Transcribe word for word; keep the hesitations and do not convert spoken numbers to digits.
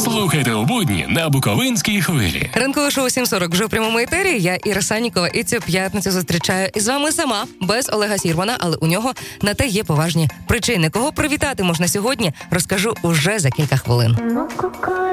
Слухайте у будні на Буковинській хвилі. Ранкове шоу сім сорок вже в прямому етері. Я Іра Санікова, і цю п'ятницю зустрічаю із вами сама, без Олега Сірмана, але у нього на те є поважні причини. Кого привітати можна сьогодні, розкажу уже за кілька хвилин.